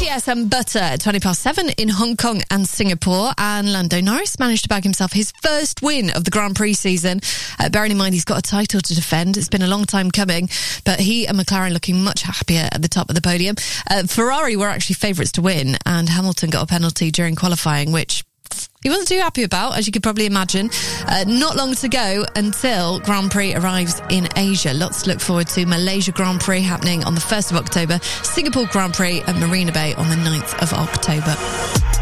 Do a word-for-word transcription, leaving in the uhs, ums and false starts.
B S and Butter at twenty past seven in Hong Kong and Singapore. And Lando Norris managed to bag himself his first win of the Grand Prix season. Uh, bearing in mind he's got a title to defend. It's been a long time coming, but he and McLaren looking much happier at the top of the podium. Uh, Ferrari were actually favourites to win, and Hamilton got a penalty during qualifying, which he wasn't too happy about, as you could probably imagine. Uh, not long to go until Grand Prix arrives in Asia. Lots to look forward to. Malaysia Grand Prix happening on the first of October. Singapore Grand Prix at Marina Bay on the ninth of October.